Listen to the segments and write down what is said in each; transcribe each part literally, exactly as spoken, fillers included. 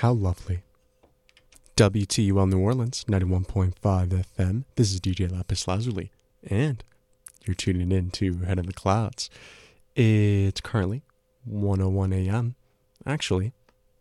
How lovely. W T U L New Orleans, ninety-one point five F M. This is D J Lapis Lazuli, and you're tuning in to Head in the Clouds. It's currently one oh one a.m. Actually,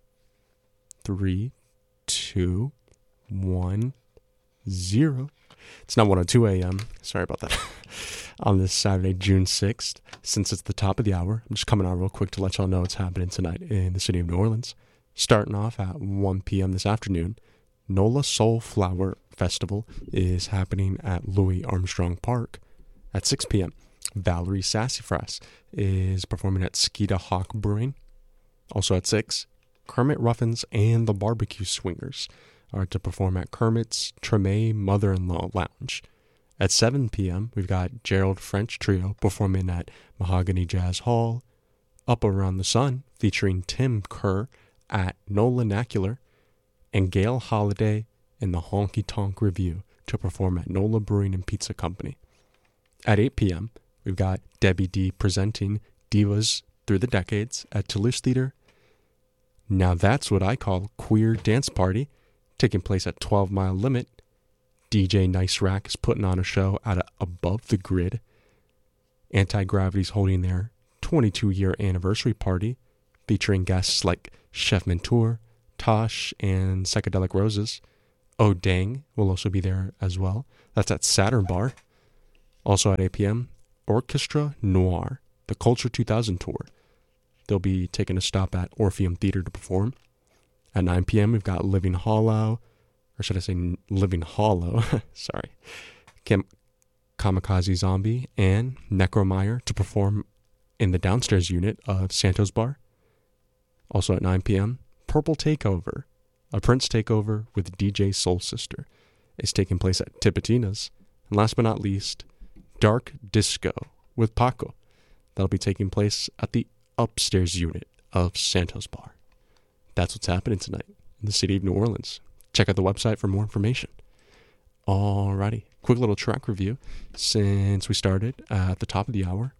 three, two, one, zero. It's not one oh two a.m. Sorry about that. On this Saturday, June sixth, since it's the top of the hour, I'm just coming on real quick to let y'all know what's happening tonight in the city of New Orleans. Starting off at one p.m. this afternoon, NOLA Soulflower Festival is happening at Louis Armstrong Park. At six p.m., Valerie Sassafras is performing at Skeeta Hawk Brewing. Also at six, Kermit Ruffins and the Barbecue Swingers are to perform at Kermit's Treme Mother-in-Law Lounge. At seven p.m., we've got Gerald French Trio performing at Mahogany Jazz Hall. Up Around the Sun, featuring Tim Kerr at NOLA Nacular, and Gail Holiday and the Honky Tonk Review to perform at NOLA Brewing and Pizza Company. At eight p.m., we've got Debbie D presenting Divas Through the Decades at Toulouse Theater. Now that's what I call queer dance party, taking place at twelve Mile Limit. D J Nice Rack is putting on a show at a Above the Grid. Anti-Gravity's holding their twenty-two year anniversary party, featuring guests like Chef Mentor, Tosh, and Psychedelic Roses. Oh Dang will also be there as well. That's at Saturn Bar. Also at eight p.m., Orchestra Noir, the Culture two thousand Tour. They'll be taking a stop at Orpheum Theater to perform. At nine p.m., we've got Living Hollow, or should I say Living Hollow, sorry, Kim, Kamikaze Zombie, and Necromeyer to perform in the downstairs unit of Santos Bar. Also at nine p.m., Purple Takeover, a Prince takeover with D J Soul Sister, is taking place at Tipitina's. And last but not least, Dark Disco with Paco. That'll be taking place at the upstairs unit of Santos Bar. That's what's happening tonight in the city of New Orleans. Check out the website for more information. Alrighty, quick little track review since we started at the top of the hour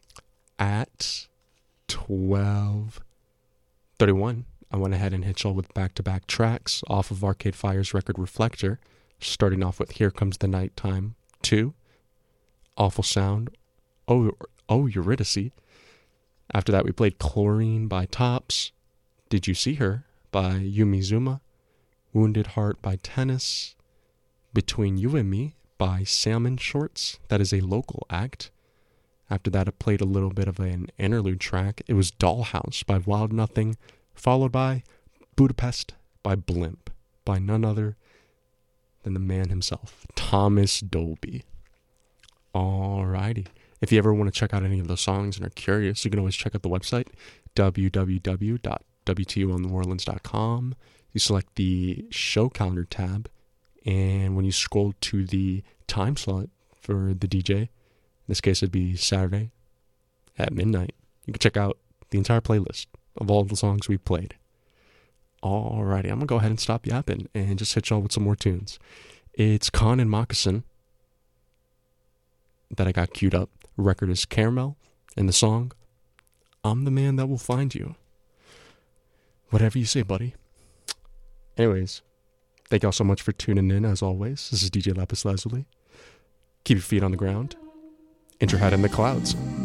at twelve thirty-one. I went ahead and hit y'all with back-to-back tracks off of Arcade Fire's record Reflector, starting off with Here Comes the Nighttime two, Awful Sound, Oh, oh Eurydice. After that, we played Chlorine by Tops, Did You See Her by Yumi Zuma, Wounded Heart by Tennis, Between You and Me by Salmon Shorts. That is a local act. After that, I played a little bit of an interlude track. It was Dollhouse by Wild Nothing, followed by Budapest by Blimp, by none other than the man himself, Thomas Dolby. Alrighty. If you ever want to check out any of those songs and are curious, you can always check out the website, w w w dot w t u l new orleans dot com. You select the show calendar tab, and when you scroll to the time slot for the D J, in this case it'd be Saturday at midnight, you can check out the entire playlist of all the songs we played. Alrighty, I'm going to go ahead and stop yapping and just hit y'all with some more tunes. It's Khan and Moccasin that I got queued up. Record is Caramel, and the song, I'm the Man That Will Find You. Whatever you say, buddy. Anyways, thank y'all so much for tuning in, as always. This is D J Lapis Lazuli. Keep your feet on the ground, and your head in the clouds.